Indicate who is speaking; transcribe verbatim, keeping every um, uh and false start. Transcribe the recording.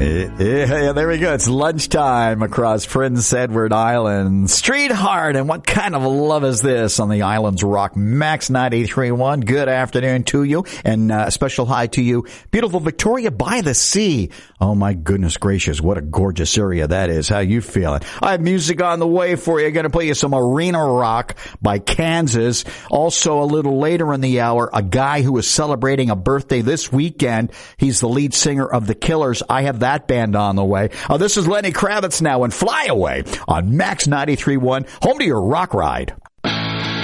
Speaker 1: Yeah, there we go. It's lunchtime across Prince Edward Island. Street Heart, and what kind of love is this on the Islands Rock Max ninety-three point one? Good afternoon to you, and uh, a special hi to you, beautiful Victoria by the Sea. Oh my goodness gracious, what a gorgeous area that is. How you feeling? I have music on the way for you. Going to play you some Arena Rock by Kansas. Also, a little later in the hour, a guy who is celebrating a birthday this weekend. He's the lead singer of The Killers. I have that band on the way. Oh, this is Lenny Kravitz now and Fly Away on Max ninety-three point one, home to your rock ride.